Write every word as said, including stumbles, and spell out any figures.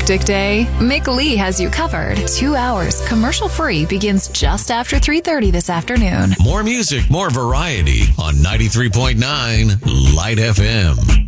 hectic day? Mick Lee has you covered. Two hours, commercial-free, begins just after three thirty this afternoon. More music, more variety on ninety-three point nine Light F M.